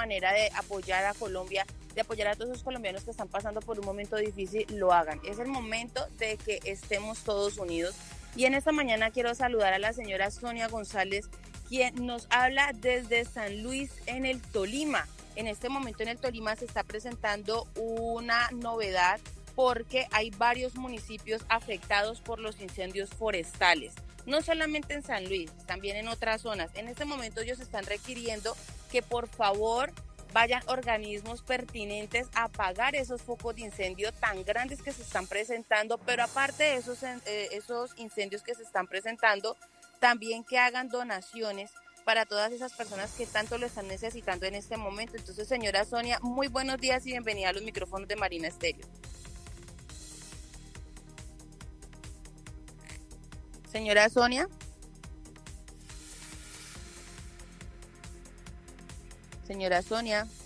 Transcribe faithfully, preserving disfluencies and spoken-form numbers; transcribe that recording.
manera de apoyar a Colombia, de apoyar a todos los colombianos que están pasando por un momento difícil, lo hagan. Es el momento de que estemos todos unidos. Y en esta mañana quiero saludar a la señora Sonia González, quien nos habla desde San Luis en el Tolima. En este momento en el Tolima se está presentando una novedad porque hay varios municipios afectados por los incendios forestales. No solamente en San Luis, también en otras zonas. En este momento ellos están requiriendo que por favor vayan organismos pertinentes a apagar esos focos de incendio tan grandes que se están presentando, pero aparte de esos, eh, esos incendios que se están presentando, también que hagan donaciones para todas esas personas que tanto lo están necesitando en este momento. Entonces, señora Sonia, muy buenos días y bienvenida a los micrófonos de Marina Estéreo. Señora Sonia. Señora Sonia.